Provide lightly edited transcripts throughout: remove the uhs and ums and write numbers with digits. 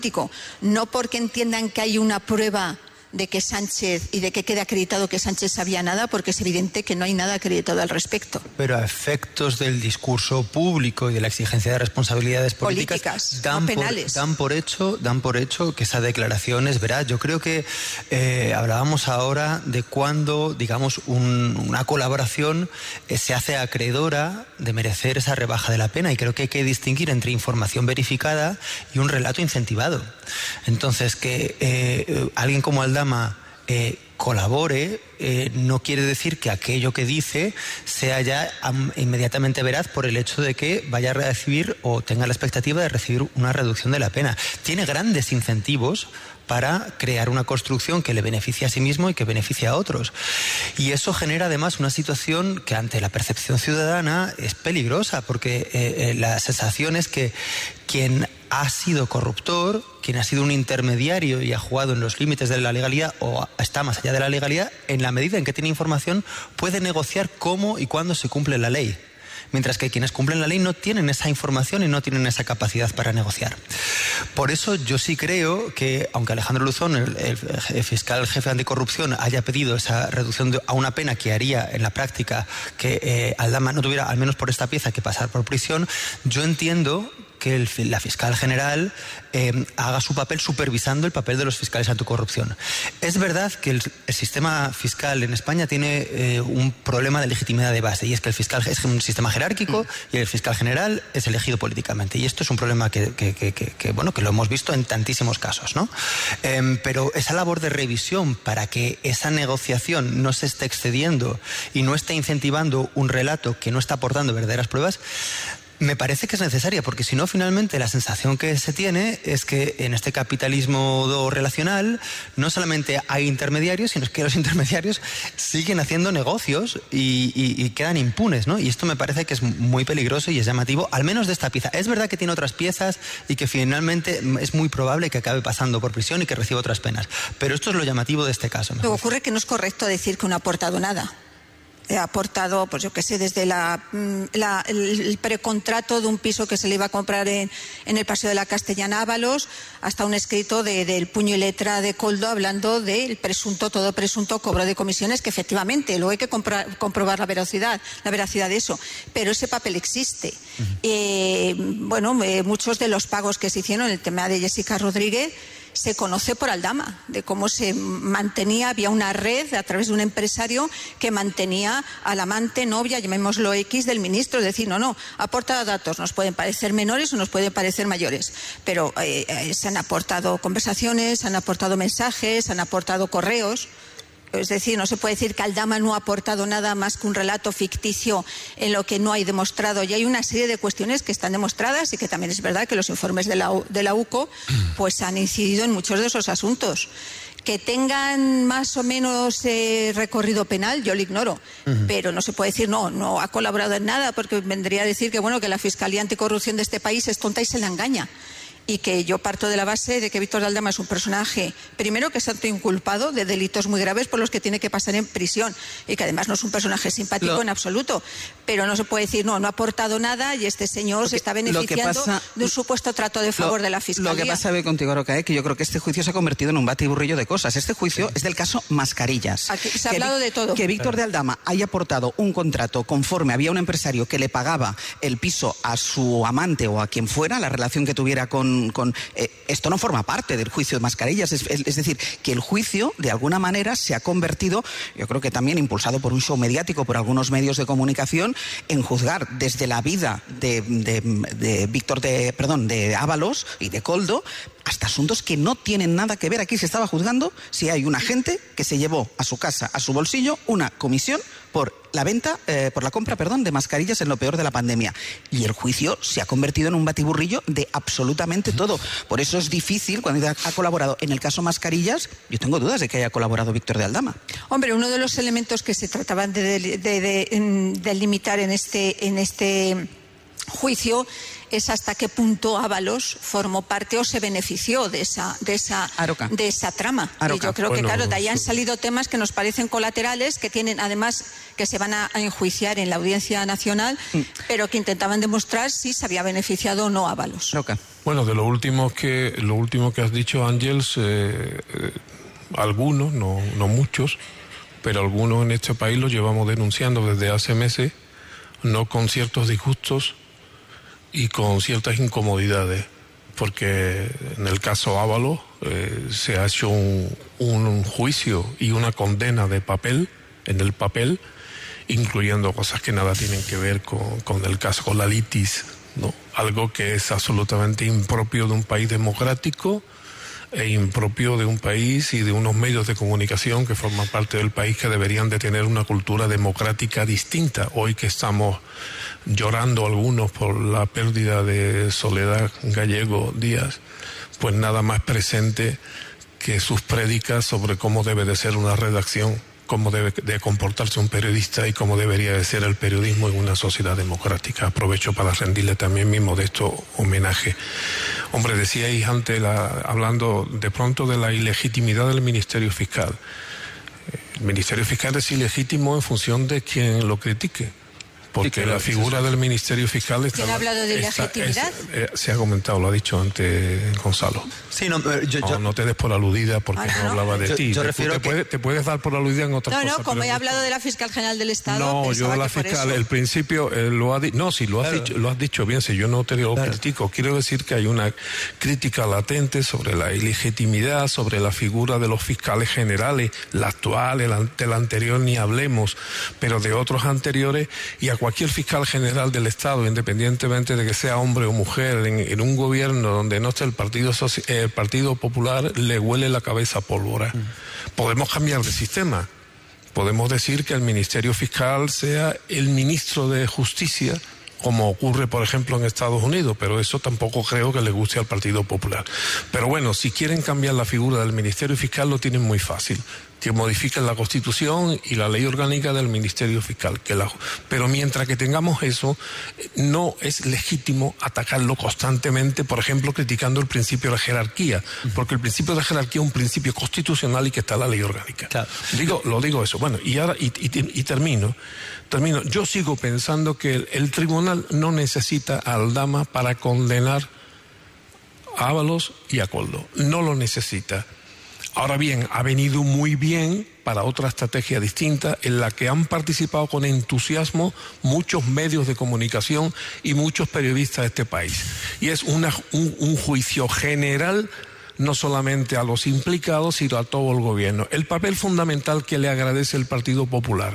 no porque entiendan que hay una prueba de que Sánchez y de que quede acreditado que Sánchez sabía nada, porque es evidente que no hay nada acreditado al respecto. Pero a efectos del discurso público y de la exigencia de responsabilidades políticas no penales. Dan por hecho que esa declaración es veraz. Yo creo que hablábamos ahora de cuando, digamos, una colaboración se hace acreedora de merecer esa rebaja de la pena, y creo que hay que distinguir entre información verificada y un relato incentivado. Entonces, que alguien como Aldama colabore no quiere decir que aquello que dice sea ya inmediatamente veraz por el hecho de que vaya a recibir o tenga la expectativa de recibir una reducción de la pena. Tiene grandes incentivos para crear una construcción que le beneficie a sí mismo y que beneficie a otros. Y eso genera además una situación que ante la percepción ciudadana es peligrosa, porque la sensación es que quien ha sido corruptor, quien ha sido un intermediario y ha jugado en los límites de la legalidad o está más allá de la legalidad, en la medida en que tiene información, puede negociar cómo y cuándo se cumple la ley. Mientras que quienes cumplen la ley no tienen esa información y no tienen esa capacidad para negociar. Por eso yo sí creo que, aunque Alejandro Luzón, el fiscal jefe anticorrupción, haya pedido esa reducción a una pena que haría en la práctica que Aldama no tuviera, al menos por esta pieza, que pasar por prisión, yo entiendo que la fiscal general haga su papel supervisando el papel de los fiscales anticorrupción. Es verdad que el sistema fiscal en España tiene un problema de legitimidad de base, y es que el fiscal es un sistema jerárquico y el fiscal general es elegido políticamente, y esto es un problema que lo hemos visto en tantísimos casos, ¿no? Pero esa labor de revisión para que esa negociación no se esté excediendo y no esté incentivando un relato que no está aportando verdaderas pruebas, me parece que es necesaria, porque si no, finalmente la sensación que se tiene es que en este capitalismo relacional no solamente hay intermediarios, sino que los intermediarios siguen haciendo negocios y quedan impunes, ¿no? Y esto me parece que es muy peligroso y es llamativo, al menos de esta pieza. Es verdad que tiene otras piezas y que finalmente es muy probable que acabe pasando por prisión y que reciba otras penas, pero esto es lo llamativo de este caso. Luego ocurre que no es correcto decir que no ha aportado nada. Ha aportado, pues yo qué sé, desde el precontrato de un piso que se le iba a comprar en el Paseo de la Castellana Ábalos, hasta un escrito del puño y letra de Koldo hablando del todo presunto cobro de comisiones, que efectivamente luego hay que comprobar la veracidad de eso, pero ese papel existe. Muchos de los pagos que se hicieron en el tema de Jessica Rodríguez se conoce por Aldama, de cómo se mantenía, había una red a través de un empresario que mantenía al amante, novia, llamémoslo X, del ministro. Es decir, no, aporta datos, nos pueden parecer menores o nos pueden parecer mayores, pero se han aportado conversaciones, se han aportado mensajes, se han aportado correos. Es decir, no se puede decir que Aldama no ha aportado nada más que un relato ficticio en lo que no hay demostrado. Y hay una serie de cuestiones que están demostradas y que también es verdad que los informes de la UCO pues han incidido en muchos de esos asuntos. Que tengan más o menos recorrido penal, yo lo ignoro, pero no se puede decir no ha colaborado en nada, porque vendría a decir que la Fiscalía Anticorrupción de este país es tonta y se la engaña. Y que yo parto de la base de que Víctor de Aldama es un personaje, primero, que es autoinculpado de delitos muy graves por los que tiene que pasar en prisión, y que además no es un personaje simpático en absoluto, pero no se puede decir no ha aportado nada y este señor se está beneficiando de un supuesto trato de favor de la Fiscalía. Lo que pasa contigo, Rocae, que yo creo que este juicio se ha convertido en un batiburrillo de cosas. Este juicio es del caso Mascarillas. Aquí se ha hablado de todo. Que Víctor de Aldama haya aportado un contrato conforme había un empresario que le pagaba el piso a su amante o a quien fuera, la relación que tuviera con esto no forma parte del juicio de Mascarillas, es decir, que el juicio de alguna manera se ha convertido, yo creo que también impulsado por un show mediático, por algunos medios de comunicación, en juzgar desde la vida de Ábalos y de Koldo hasta asuntos que no tienen nada que ver. Aquí se estaba juzgando si hay un agente que se llevó a su casa, a su bolsillo, una comisión por la compra de mascarillas en lo peor de la pandemia. Y el juicio se ha convertido en un batiburrillo de absolutamente todo. Por eso es difícil, cuando ha colaborado en el caso Mascarillas, yo tengo dudas de que haya colaborado Víctor de Aldama. Hombre, uno de los elementos que se trataban de limitar en juicio es hasta qué punto Ábalos formó parte o se benefició de esa trama. Aroca. Y yo creo que, claro, de ahí han sí. salido temas que nos parecen colaterales, que tienen, además, que se van a enjuiciar en la Audiencia Nacional, pero que intentaban demostrar si se había beneficiado o no Ábalos. Aroca. Bueno, de lo último que has dicho, Ángels, algunos, no muchos, pero algunos en este país los llevamos denunciando desde hace meses, no con ciertos disgustos y con ciertas incomodidades, porque en el caso Ábalos se ha hecho un juicio y una condena de papel, en el papel, incluyendo cosas que nada tienen que ver con el caso, con la litis, ¿no? Algo que es absolutamente impropio de un país democrático e impropio de un país y de unos medios de comunicación que forman parte del país, que deberían de tener una cultura democrática distinta. Hoy que estamos llorando algunos por la pérdida de Soledad Gallego Díaz, pues nada más presente que sus prédicas sobre cómo debe de ser una redacción, cómo debe de comportarse un periodista y cómo debería de ser el periodismo en una sociedad democrática. Aprovecho para rendirle también mi modesto homenaje. Hombre, decíais antes, hablando de pronto de la ilegitimidad del Ministerio Fiscal. El Ministerio Fiscal es ilegítimo en función de quien lo critique. Porque la figura del Ministerio Fiscal está... ¿Quién ha hablado de ilegitimidad? Se ha comentado, lo ha dicho antes Gonzalo. Sí, no te des por aludida porque no hablaba de ti. Yo refiero te puedes dar por aludida en otras cosas. No, como he hablado de la Fiscal General del Estado... No, yo la fiscal, el principio lo ha dicho... No, si lo has dicho bien, si yo no te lo critico. Quiero decir que hay una crítica latente sobre la ilegitimidad, sobre la figura de los fiscales generales, la actual, del anterior ni hablemos, pero de otros anteriores, y a cualquier fiscal general del Estado, independientemente de que sea hombre o mujer, en un gobierno donde no esté el Partido Popular, le huele la cabeza a pólvora. Podemos cambiar de sistema. Podemos decir que el Ministerio Fiscal sea el ministro de Justicia, como ocurre, por ejemplo, en Estados Unidos, pero eso tampoco creo que le guste al Partido Popular. Pero bueno, si quieren cambiar la figura del Ministerio Fiscal, lo tienen muy fácil, que modifiquen la Constitución y la ley orgánica del Ministerio Fiscal. Pero mientras que tengamos eso, no es legítimo atacarlo constantemente, por ejemplo, criticando el principio de jerarquía, porque el principio de jerarquía es un principio constitucional y que está en la ley orgánica. Claro. Lo digo eso. Bueno, y ahora termino. Yo sigo pensando que el tribunal no necesita a Aldama para condenar a Ábalos y a Koldo. No lo necesita. Ahora bien, ha venido muy bien para otra estrategia distinta en la que han participado con entusiasmo muchos medios de comunicación y muchos periodistas de este país. Y es un juicio general, no solamente a los implicados, sino a todo el gobierno. El papel fundamental que le agradece el Partido Popular.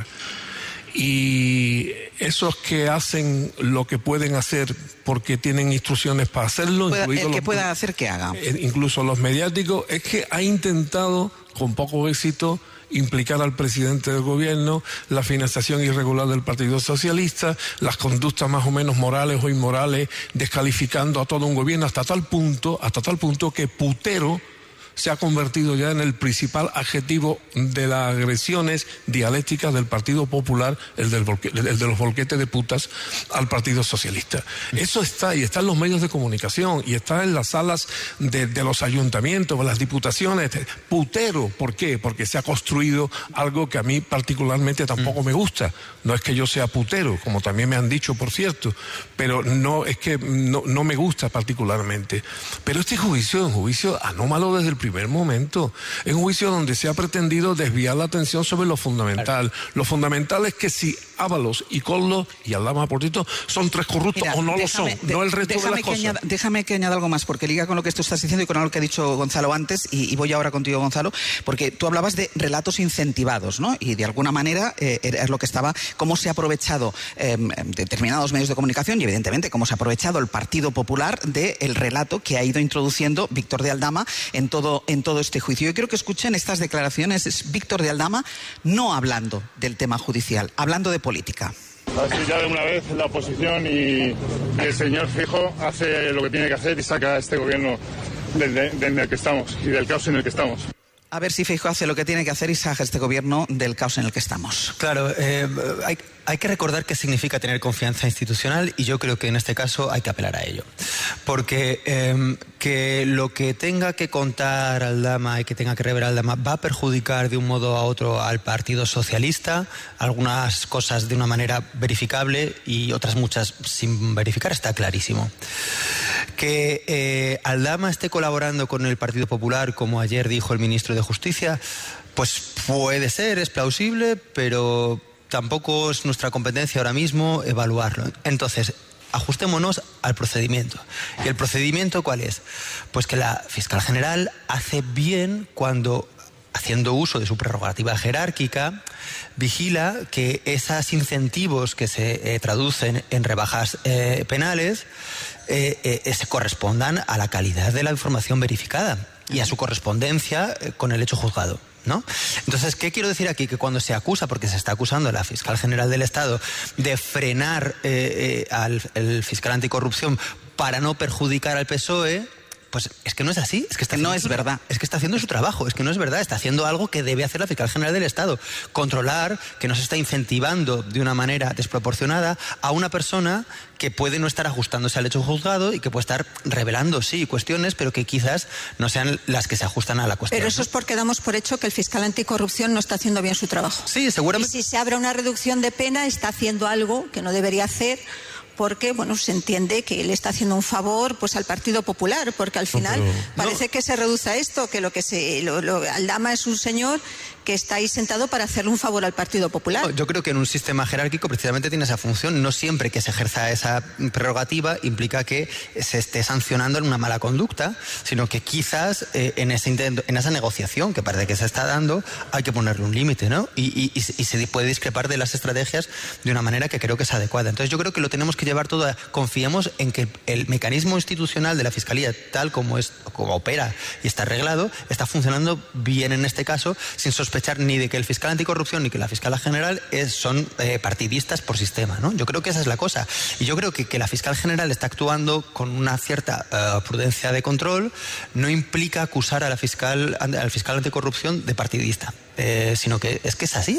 Y esos que hacen lo que pueden hacer porque tienen instrucciones para hacerlo, el que pueda hacer que haga, incluso los mediáticos, es que ha intentado con poco éxito implicar al presidente del gobierno, la financiación irregular del Partido Socialista, las conductas más o menos morales o inmorales, descalificando a todo un gobierno hasta tal punto que putero se ha convertido ya en el principal adjetivo de las agresiones dialécticas del Partido Popular, el de los volquetes de putas al Partido Socialista. Eso está, y está en los medios de comunicación, y está en las salas de los ayuntamientos, de las diputaciones. Putero, ¿por qué? Porque se ha construido algo que a mí particularmente tampoco me gusta. No es que yo sea putero, como también me han dicho, por cierto, pero no es que no me gusta particularmente. Pero este juicio es un juicio anómalo desde el primer momento. Es un juicio donde se ha pretendido desviar la atención sobre lo fundamental. Lo fundamental es que si Ábalos y Koldo y Aldama Portito son tres corruptos o no lo son, no el resto de las cosas. Déjame que añada algo más, porque liga con lo que tú estás diciendo y con algo que ha dicho Gonzalo antes, y voy ahora contigo, Gonzalo, porque tú hablabas de relatos incentivados, ¿no? Y de alguna manera es lo que estaba, cómo se ha aprovechado determinados medios de comunicación y evidentemente cómo se ha aprovechado el Partido Popular del relato que ha ido introduciendo Víctor de Aldama en todo este juicio. Yo quiero que escuchen estas declaraciones. Es Víctor de Aldama no hablando del tema judicial, hablando de política. Así ya de una vez la oposición y el señor Feijóo hace lo que tiene que hacer y saca a este gobierno del que estamos y del caos en el que estamos. A ver si Feijóo hace lo que tiene que hacer y saca este gobierno del caos en el que estamos. Claro, hay que recordar qué significa tener confianza institucional y yo creo que en este caso hay que apelar a ello. Porque que lo que tenga que contar Aldama y que tenga que revelar Aldama va a perjudicar de un modo a otro al Partido Socialista, algunas cosas de una manera verificable y otras muchas sin verificar, está clarísimo. Que Aldama esté colaborando con el Partido Popular, como ayer dijo el ministro de Justicia, pues puede ser, es plausible, pero tampoco es nuestra competencia ahora mismo evaluarlo. Entonces, ajustémonos al procedimiento. ¿Y el procedimiento cuál es? Pues que la fiscal general hace bien cuando, haciendo uso de su prerrogativa jerárquica, vigila que esos incentivos que se traducen en rebajas penales se correspondan a la calidad de la información verificada y a su correspondencia con el hecho juzgado, ¿no? Entonces, ¿qué quiero decir aquí? Que cuando se acusa, porque se está acusando a la fiscal general del Estado de frenar al fiscal anticorrupción para no perjudicar al PSOE, pues es que no es así, es que está no es verdad. Es que está haciendo su trabajo, es que no es verdad, está haciendo algo que debe hacer la fiscal general del Estado, controlar que no se está incentivando de una manera desproporcionada a una persona que puede no estar ajustándose al hecho juzgado y que puede estar revelando, sí, cuestiones, pero que quizás no sean las que se ajustan a la cuestión. Pero eso es porque damos por hecho que el fiscal anticorrupción no está haciendo bien su trabajo. Sí, seguramente. Y si se abre una reducción de pena, está haciendo algo que no debería hacer, porque bueno, se entiende que él está haciendo un favor pues al Partido Popular, porque al final parece que se reduce a esto, que Aldama es un señor que está ahí sentado para hacerle un favor al Partido Popular. No, yo creo que en un sistema jerárquico precisamente tiene esa función. No siempre que se ejerza esa prerrogativa implica que se esté sancionando en una mala conducta, sino que quizás en esa negociación que parece que se está dando hay que ponerle un límite, ¿no? Y se puede discrepar de las estrategias de una manera que creo que es adecuada. Entonces yo creo que lo tenemos que llevar todo confiemos en que el mecanismo institucional de la Fiscalía, tal como opera y está arreglado, está funcionando bien en este caso, sin sospechar ni de que el fiscal anticorrupción ni que la fiscal general son partidistas por sistema, ¿no? Yo creo que esa es la cosa. Y yo creo que la fiscal general está actuando con una cierta prudencia de control, no implica acusar al fiscal anticorrupción de partidista. Sino que es así,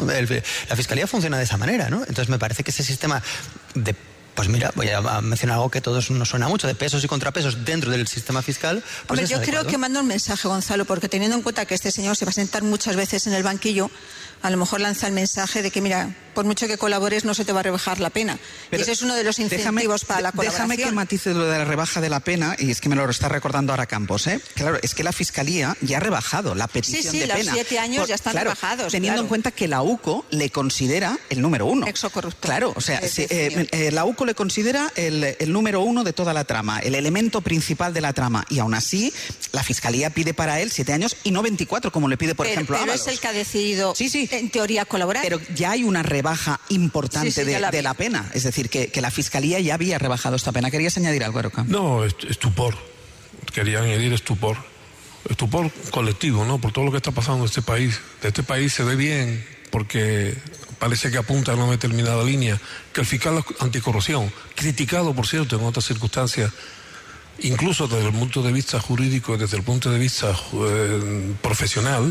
la Fiscalía funciona de esa manera, ¿no? Entonces me parece que ese sistema de... Pues mira, voy a mencionar algo que a todos nos suena mucho, de pesos y contrapesos dentro del sistema fiscal. Pues hombre, yo creo que manda un mensaje, Gonzalo, porque teniendo en cuenta que este señor se va a sentar muchas veces en el banquillo, a lo mejor lanza el mensaje de que, mira, por mucho que colabores no se te va a rebajar la pena. Pero y ese es uno de los incentivos para la colaboración. Déjame que matice lo de la rebaja de la pena, y es que me lo está recordando ahora Campos, ¿eh? Claro, es que la Fiscalía ya ha rebajado la petición de pena. Sí, los 7 años ya están rebajados. Teniendo en cuenta que la UCO le considera el número 1. Exocorruptor. Claro, o sea, la UCO le considera el número 1 de toda la trama, el elemento principal de la trama, y aún así la Fiscalía pide para él 7 años y no 24, como le pide, por ejemplo, a Ábalos. Pero es el que ha decidido, en teoría, colaborar. Pero ya hay una rebaja importante de la pena. Es decir, que la Fiscalía ya había rebajado esta pena. ¿Querías añadir algo, Eroca? No, estupor. Quería añadir estupor. Estupor colectivo, ¿no? Por todo lo que está pasando en este país. De este país se ve bien porque parece que apunta a una determinada línea, que el fiscal anticorrupción, criticado, por cierto, en otras circunstancias, incluso desde el punto de vista jurídico y desde el punto de vista profesional,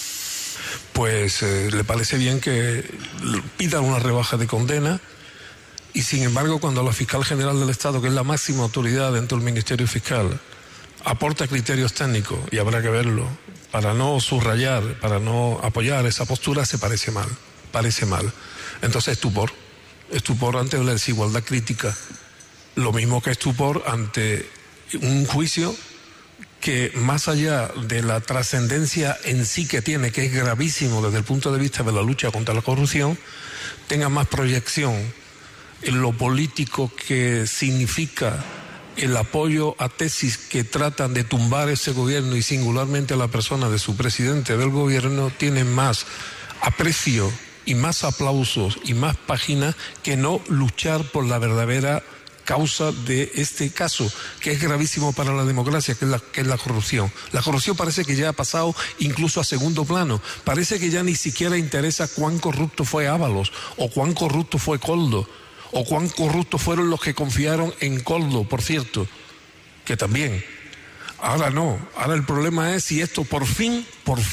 pues le parece bien que pidan una rebaja de condena, y sin embargo cuando la fiscal general del Estado, que es la máxima autoridad dentro del Ministerio Fiscal, aporta criterios técnicos, y habrá que verlo, para no subrayar, para no apoyar esa postura, se parece mal. Entonces estupor ante la desigualdad crítica, lo mismo que estupor ante un juicio que, más allá de la trascendencia en sí que tiene, que es gravísimo desde el punto de vista de la lucha contra la corrupción, tenga más proyección en lo político que significa el apoyo a tesis que tratan de tumbar ese gobierno, y singularmente a la persona de su presidente del gobierno, tiene más aprecio y más aplausos y más páginas que no luchar por la verdadera causa de este caso, que es gravísimo para la democracia, que es la corrupción. La corrupción parece que ya ha pasado incluso a segundo plano. Parece que ya ni siquiera interesa cuán corrupto fue Ábalos, o cuán corrupto fue Koldo, o cuán corruptos fueron los que confiaron en Koldo, por cierto, que también. Ahora no. Ahora el problema es si esto por fin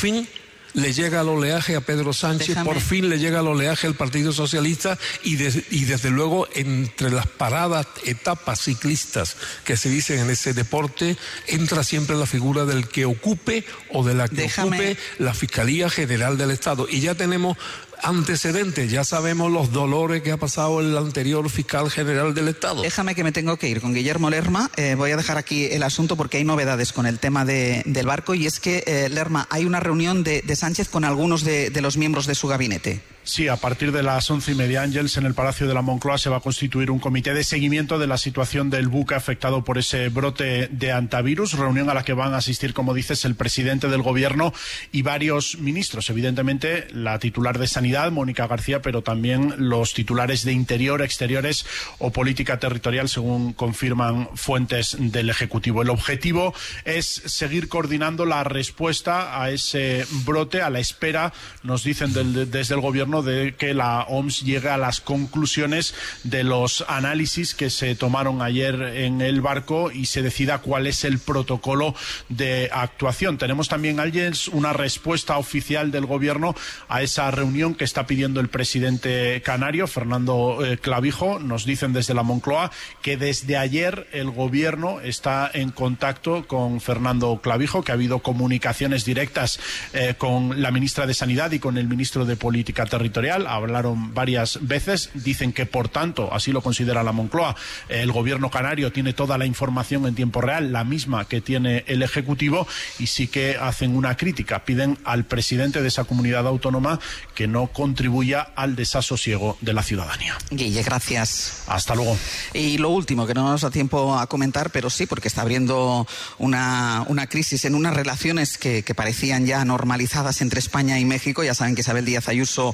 le llega al oleaje a Pedro Sánchez, por fin le llega al oleaje al Partido Socialista y desde luego entre las paradas, etapas ciclistas que se dicen en ese deporte, entra siempre la figura del que ocupe o de la que ocupe la Fiscalía General del Estado. Y ya tenemos antecedentes, ya sabemos los dolores que ha pasado el anterior fiscal general del Estado. Déjame que me tengo que ir con Guillermo Lerma. Voy a dejar aquí el asunto porque hay novedades con el tema del barco, y es que, Lerma, hay una reunión de Sánchez con algunos de los miembros de su gabinete. Sí, a partir de las 11:30, Ángels, en el Palacio de la Moncloa se va a constituir un comité de seguimiento de la situación del buque afectado por ese brote de hantavirus, reunión a la que van a asistir, como dices, el presidente del Gobierno y varios ministros. Evidentemente, la titular de Sanidad, Mónica García, pero también los titulares de Interior, Exteriores o Política Territorial, según confirman fuentes del Ejecutivo. El objetivo es seguir coordinando la respuesta a ese brote, a la espera, nos dicen desde el Gobierno, de que la OMS llegue a las conclusiones de los análisis que se tomaron ayer en el barco y se decida cuál es el protocolo de actuación. Tenemos también, Ángels, una respuesta oficial del Gobierno a esa reunión que está pidiendo el presidente canario, Fernando Clavijo. Nos dicen desde la Moncloa que desde ayer el Gobierno está en contacto con Fernando Clavijo, que ha habido comunicaciones directas con la ministra de Sanidad y con el ministro de Política Territorial. Hablaron varias veces, dicen que por tanto, así lo considera la Moncloa, el Gobierno canario tiene toda la información en tiempo real, la misma que tiene el Ejecutivo, y sí que hacen una crítica, piden al presidente de esa comunidad autónoma que no contribuya al desasosiego de la ciudadanía. Guille, gracias. Hasta luego. Y lo último, que no nos da tiempo a comentar, pero sí, porque está abriendo una crisis en unas relaciones que parecían ya normalizadas entre España y México. Ya saben que Isabel Díaz Ayuso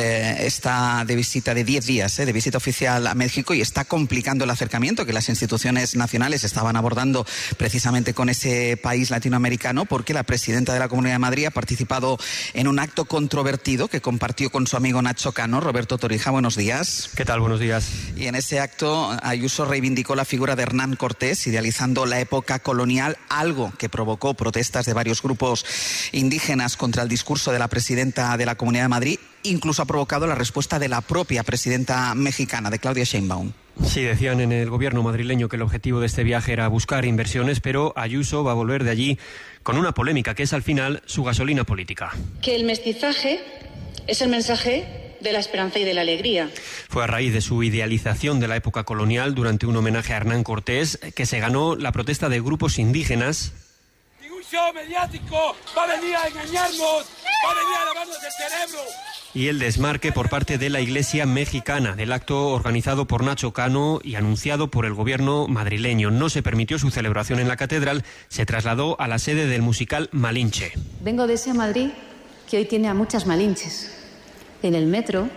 está de visita de 10 días, de visita oficial a México, y está complicando el acercamiento que las instituciones nacionales estaban abordando precisamente con ese país latinoamericano, porque la presidenta de la Comunidad de Madrid ha participado en un acto controvertido que compartió con su amigo Nacho Cano. Roberto Torija, buenos días. ¿Qué tal? Buenos días. Y en ese acto Ayuso reivindicó la figura de Hernán Cortés, idealizando la época colonial, algo que provocó protestas de varios grupos indígenas contra el discurso de la presidenta de la Comunidad de Madrid. Incluso ha provocado la respuesta de la propia presidenta mexicana, de Claudia Sheinbaum. Sí, decían en el gobierno madrileño que el objetivo de este viaje era buscar inversiones, pero Ayuso va a volver de allí con una polémica que es al final su gasolina política. Que el mestizaje es el mensaje de la esperanza y de la alegría. Fue a raíz de su idealización de la época colonial durante un homenaje a Hernán Cortés que se ganó la protesta de grupos indígenas. Ningún show mediático va a venir a engañarnos, va a venir a lavarnos el cerebro. Y el desmarque por parte de la Iglesia mexicana del acto organizado por Nacho Cano y anunciado por el gobierno madrileño. No se permitió su celebración en la catedral, se trasladó a la sede del musical Malinche. Vengo de ese Madrid que hoy tiene a muchas Malinches, en el metro,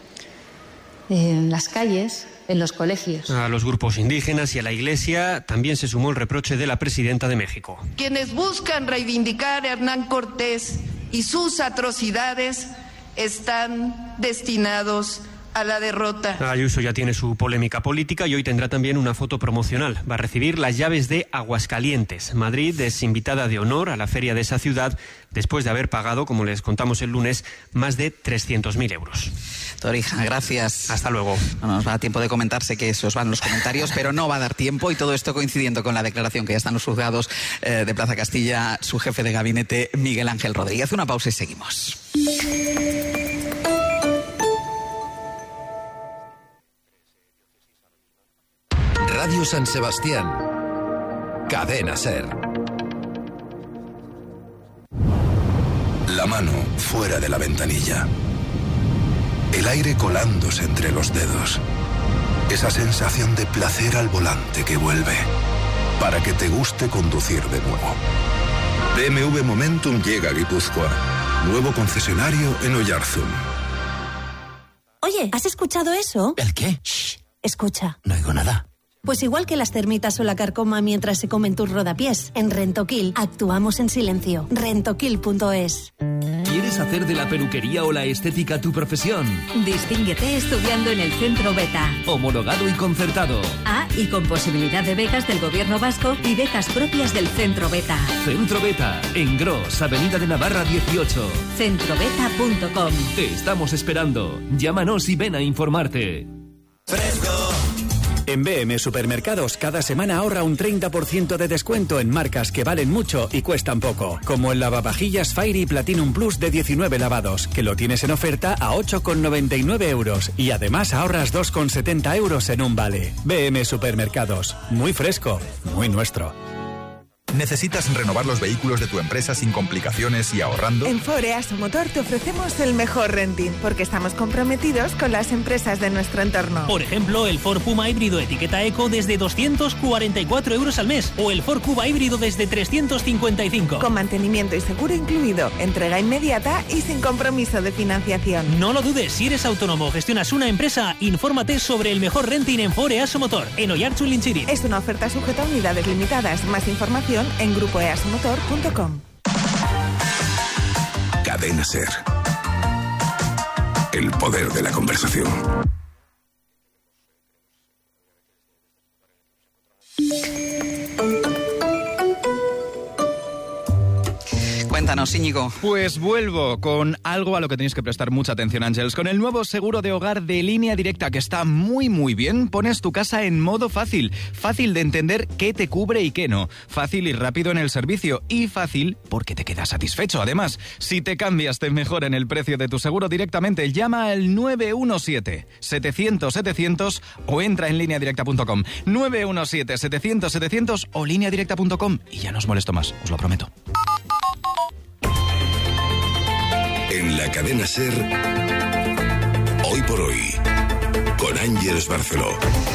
en las calles, en los colegios. A los grupos indígenas y a la Iglesia también se sumó el reproche de la presidenta de México. Quienes buscan reivindicar a Hernán Cortés y sus atrocidades están destinados a la derrota. Ayuso ya tiene su polémica política y hoy tendrá también una foto promocional. Va a recibir las llaves de Aguascalientes. Madrid es invitada de honor a la feria de esa ciudad después de haber pagado, como les contamos el lunes, más de 300.000 euros. Torija, gracias. Hasta luego. No nos va a dar tiempo de comentarse, que se os van los comentarios, pero no va a dar tiempo, y todo esto coincidiendo con la declaración que ya están los juzgados de Plaza Castilla, su jefe de gabinete, Miguel Ángel Rodríguez. Una pausa y seguimos. Radio San Sebastián. Cadena SER. La mano fuera de la ventanilla. El aire colándose entre los dedos. Esa sensación de placer al volante que vuelve. Para que te guste conducir de nuevo. BMW Momentum llega a Guipúzcoa. Nuevo concesionario en Oyarzún. Oye, ¿has escuchado eso? ¿El qué? Shh, escucha. No oigo nada. Pues igual que las termitas o la carcoma mientras se comen tus rodapiés, en Rentoquil actuamos en silencio. Rentoquil.es. ¿Quieres hacer de la peluquería o la estética tu profesión? Distínguete estudiando en el Centro Beta. Homologado y concertado. Y con posibilidad de becas del Gobierno vasco y becas propias del Centro Beta. Centro Beta, en Gros, Avenida de Navarra 18. Centrobeta.com. Te estamos esperando. Llámanos y ven a informarte. ¡Fresco! En BM Supermercados cada semana ahorra un 30% de descuento en marcas que valen mucho y cuestan poco, como el lavavajillas Fairy Platinum Plus de 19 lavados, que lo tienes en oferta a 8,99 euros y además ahorras 2,70 euros en un vale. BM Supermercados, muy fresco, muy nuestro. ¿Necesitas renovar los vehículos de tu empresa sin complicaciones y ahorrando? En Ford EASO Motor te ofrecemos el mejor renting, porque estamos comprometidos con las empresas de nuestro entorno. Por ejemplo, el Ford Puma híbrido etiqueta Eco desde 244 euros al mes, o el Ford Kuga híbrido desde 355. Con mantenimiento y seguro incluido, entrega inmediata y sin compromiso de financiación. No lo dudes, si eres autónomo o gestionas una empresa, infórmate sobre el mejor renting en Ford EASO Motor, en Oiartzun Lintxiri. Es una oferta sujeta a unidades limitadas. Más información en grupoeasomotor.com. Cadena SER. El poder de la conversación. Cuéntanos, Íñigo. Pues vuelvo con algo a lo que tenéis que prestar mucha atención, Ángeles. Con el nuevo seguro de hogar de Línea Directa, que está muy bien. Pones tu casa en modo fácil. Fácil de entender qué te cubre y qué no. Fácil y rápido en el servicio. Y fácil porque te quedas satisfecho. Además, si te cambias, te mejoran el precio de tu seguro directamente. Llama al 917-700-700 o entra en lineadirecta.com. 917-700-700 o lineadirecta.com. Y ya no os molesto más, os lo prometo. En la cadena SER, hoy por hoy, con Ángeles Barceló.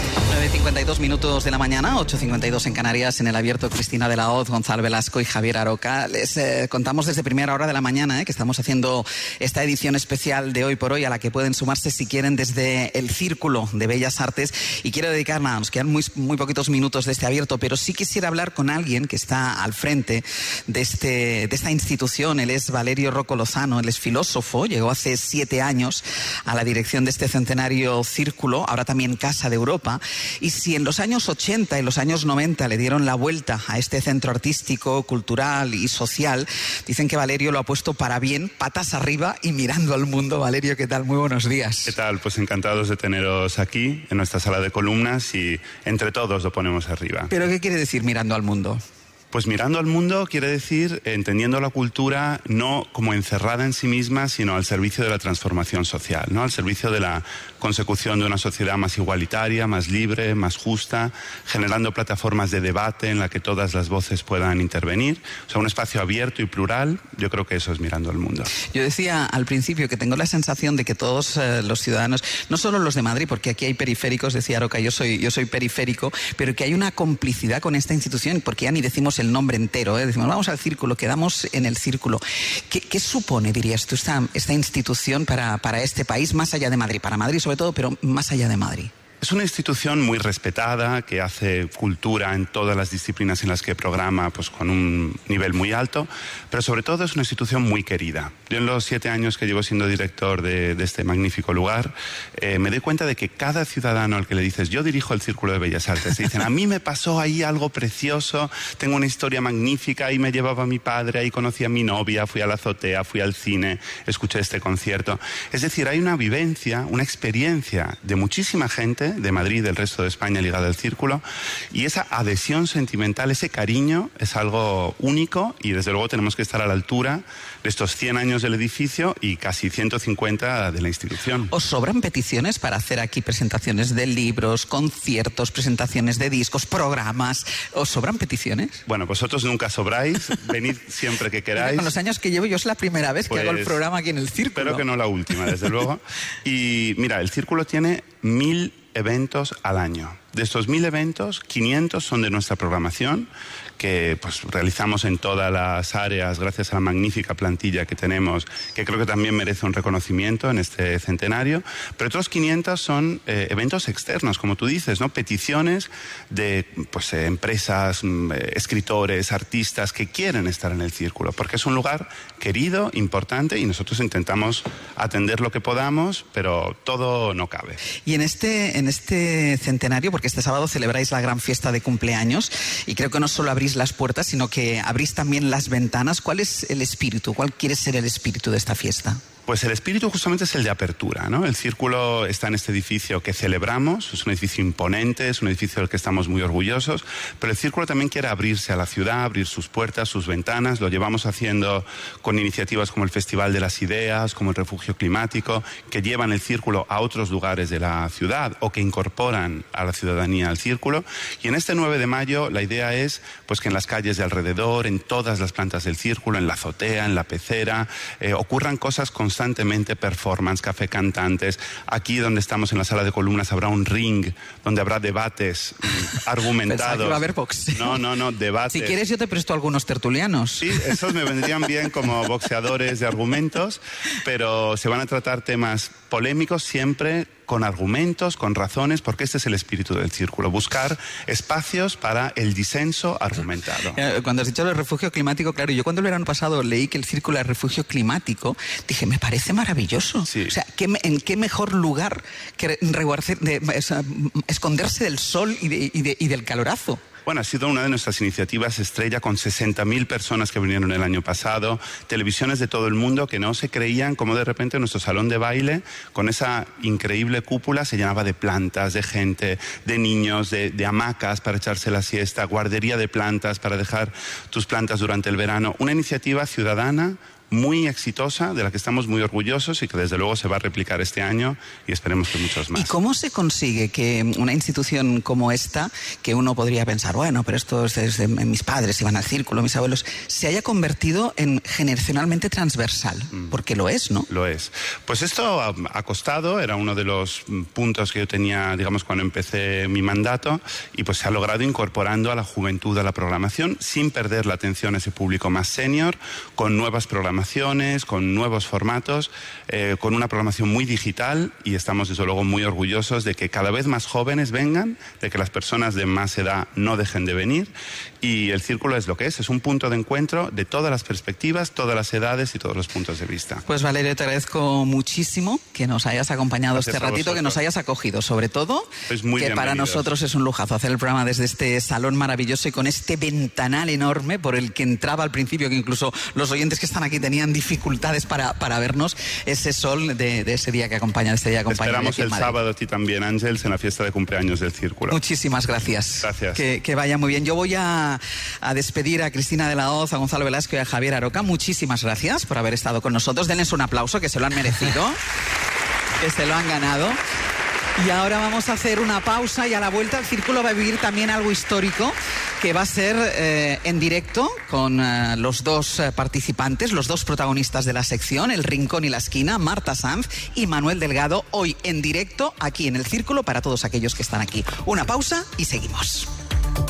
9:52 minutos de la mañana, 8:52 en Canarias, en el abierto Cristina de la Hoz, Gonzalo Velasco y Javier Aroca. Les contamos desde primera hora de la mañana que estamos haciendo esta edición especial de Hoy por Hoy, a la que pueden sumarse si quieren desde el Círculo de Bellas Artes. Y quiero dedicar, nos quedan muy poquitos minutos de este abierto, pero sí quisiera hablar con alguien que está al frente de esta institución. Él es Valerio Rocco Lozano, él es filósofo, llegó hace 7 años a la dirección de este centenario Círculo, ahora también Casa de Europa. Y si en los años 80 y los años 90 le dieron la vuelta a este centro artístico, cultural y social, dicen que Valerio lo ha puesto para bien, patas arriba y mirando al mundo. Valerio, ¿qué tal? Muy buenos días. ¿Qué tal? Pues encantados de teneros aquí, en nuestra sala de columnas, y entre todos lo ponemos arriba. ¿Pero qué quiere decir mirando al mundo? Pues mirando al mundo quiere decir entendiendo la cultura no como encerrada en sí misma, sino al servicio de la transformación social, ¿no? Al servicio de la consecución de una sociedad más igualitaria, más libre, más justa, generando plataformas de debate en la que todas las voces puedan intervenir. O sea, un espacio abierto y plural. Yo creo que eso es mirando al mundo. Yo decía al principio que tengo la sensación de que todos los ciudadanos, no solo los de Madrid, porque aquí hay periféricos, decía Aroca, yo soy periférico, pero que hay una complicidad con esta institución, porque ya ni decimos el nombre entero, decimos vamos al Círculo, quedamos en el Círculo. ¿Qué supone, dirías tú, esta institución para este país, más allá de Madrid? Para Madrid sobre todo, pero más allá de Madrid. Es una institución muy respetada, que hace cultura en todas las disciplinas en las que programa, pues con un nivel muy alto, pero sobre todo es una institución muy querida. Yo en los 7 años que llevo siendo director de este magnífico lugar, me doy cuenta de que cada ciudadano al que le dices, yo dirijo el Círculo de Bellas Artes, te dicen, a mí me pasó ahí algo precioso, tengo una historia magnífica, ahí me llevaba mi padre, ahí conocí a mi novia, fui a la azotea, fui al cine, escuché este concierto. Es decir, hay una vivencia, una experiencia de muchísima gente, de Madrid, del resto de España, ligada al Círculo, y esa adhesión sentimental, ese cariño es algo único, y desde luego tenemos que estar a la altura de estos 100 años del edificio y casi 150 de la institución. ¿Os sobran peticiones para hacer aquí presentaciones de libros, conciertos, presentaciones de discos, programas? ¿Os sobran peticiones? Bueno, vosotros nunca sobráis, venid siempre que queráis. Con los años que llevo yo es la primera vez que hago el programa aquí en el Círculo. Espero que no la última, desde luego. Y mira, el Círculo tiene 1000 eventos al año. De estos 1.000 eventos, 500 son de nuestra programación, que pues realizamos en todas las áreas gracias a la magnífica plantilla que tenemos, que creo que también merece un reconocimiento en este centenario, pero otros 500 son eventos externos, como tú dices, ¿no? Peticiones de pues, empresas, escritores, artistas que quieren estar en el Círculo, porque es un lugar querido, importante, y nosotros intentamos atender lo que podamos, pero todo no cabe. Y en este centenario, porque este sábado celebráis la gran fiesta de cumpleaños, y creo que no solo abrís las puertas, sino que abrís también las ventanas. ¿Cuál es el espíritu? ¿Cuál quiere ser el espíritu de esta fiesta? Pues el espíritu justamente es el de apertura, ¿no? El Círculo está en este edificio que celebramos, es un edificio imponente, es un edificio del que estamos muy orgullosos, pero el Círculo también quiere abrirse a la ciudad, abrir sus puertas, sus ventanas. Lo llevamos haciendo con iniciativas como el Festival de las Ideas, como el Refugio Climático, que llevan el Círculo a otros lugares de la ciudad o que incorporan a la ciudadanía al Círculo. Y en este 9 de mayo la idea es pues, que en las calles de alrededor, en todas las plantas del Círculo, en la azotea, en la pecera, ocurran cosas constantemente, performance, café cantantes. Aquí donde estamos en la sala de columnas habrá un ring donde habrá debates argumentados. Pensaba que iba a haber boxeo. No, debates. Si quieres yo te presto algunos tertulianos. Sí, esos me vendrían bien como boxeadores de argumentos, pero se van a tratar temas polémicos siempre con argumentos, con razones, porque este es el espíritu del Círculo, buscar espacios para el disenso argumentado. Cuando has dicho el refugio climático, claro, yo cuando el verano pasado leí que el Círculo era refugio climático, dije, me parece maravilloso. Sí. O sea, ¿en qué mejor lugar que esconderse del sol y del calorazo? Bueno, ha sido una de nuestras iniciativas estrella, con 60.000 personas que vinieron el año pasado, televisiones de todo el mundo que no se creían cómo de repente nuestro salón de baile, con esa increíble cúpula, se llenaba de plantas, de gente, de niños, de hamacas para echarse la siesta, guardería de plantas para dejar tus plantas durante el verano. Una iniciativa ciudadana muy exitosa, de la que estamos muy orgullosos y que desde luego se va a replicar este año y esperemos que muchos más. ¿Y cómo se consigue que una institución como esta, que uno podría pensar, bueno, pero esto es desde mis padres iban al Círculo, mis abuelos, se haya convertido en generacionalmente transversal? Porque lo es, ¿no? Lo es. Pues esto ha costado, era uno de los puntos que yo tenía, digamos, cuando empecé mi mandato, y pues se ha logrado incorporando a la juventud a la programación sin perder la atención a ese público más senior, con nuevas programaciones, con nuevos formatos, con una programación muy digital, y estamos desde luego muy orgullosos de que cada vez más jóvenes vengan, de que las personas de más edad no dejen de venir, y el Círculo es lo que es un punto de encuentro de todas las perspectivas, todas las edades y todos los puntos de vista. Pues Valerio, te agradezco muchísimo que nos hayas acompañado este ratito, que nos hayas acogido, sobre todo, que para nosotros es un lujazo hacer el programa desde este salón maravilloso y con este ventanal enorme por el que entraba al principio, que incluso los oyentes que están aquí tenían dificultades para vernos, ese sol de ese día que acompaña, Esperamos el sábado a ti también, Ángeles, en la fiesta de cumpleaños del Círculo. Muchísimas gracias. Gracias. Que vaya muy bien. Yo voy a despedir a Cristina de la Hoz, a Gonzalo Velasco y a Javier Aroca. Muchísimas gracias por haber estado con nosotros. Denles un aplauso, que se lo han merecido, que se lo han ganado. Y ahora vamos a hacer una pausa, y a la vuelta el Círculo va a vivir también algo histórico, que va a ser en directo con los dos participantes, los dos protagonistas de la sección, El Rincón y la Esquina, Marta Sanz y Manuel Delgado, hoy en directo aquí en el Círculo para todos aquellos que están aquí. Una pausa y seguimos.